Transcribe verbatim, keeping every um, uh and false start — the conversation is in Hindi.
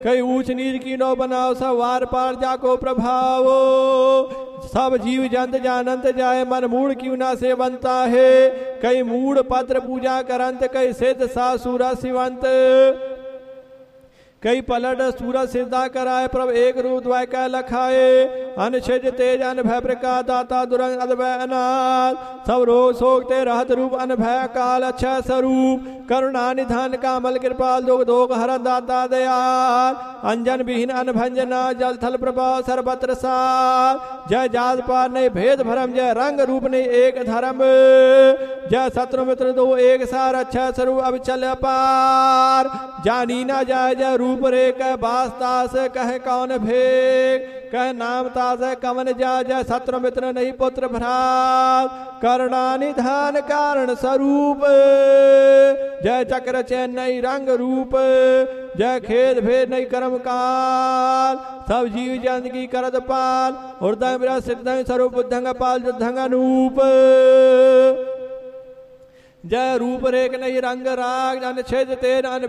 कई ऊंच नीच की नो बनाओ, सब वार पार जाको प्रभाव। सब जीव जंत जानंत जाए, मन मूड क्यों ना से बनता है। कई मूड पत्र पूजा करंत, कई सिद्ध सा सूरज शिवंत। कई पलट सूरज सिद्धा कराए, प्रभ एक रूप द्वय का लखाए। अनशिज तेज अनभय प्रकाश, दाता दुरंग अद्भय अनाथ। सब रोग शोक ते रहत रूप, अनभय काल अच्छा स्वरूप। करुणा निधान कामल कृपाल, दुख दोग हरन दाता दयाल। अंजन विहीन अनभंजना, जल थल प्रभाव सर्वत्र सार। जय जात पार नहीं भेद भरम, जय रंग रूप नहीं एक धर्म। जय शत्रु मित्र दो एक सार, अच्छा स्वरूप अब चल पार। जानी ना जाय जय रूप रे, कह बास्ता से कह कौन भेद। कह नाम ताज कवन जा, जय शत्रु मित्र नहीं पुत्र भ्रात। करुणा निधान कारण स्वरूप, जय चक्र चैन नहीं रंग रूप। जय खेद भेद नहीं कर्म काल, सब जीव जंत की करत पाल। हृदय मेरा सिद्ध स्वरूप बुद्धंग पाल युद्धंग अनूप। जय रूप रेख नहीं रंग राग, अन छेद तेन अन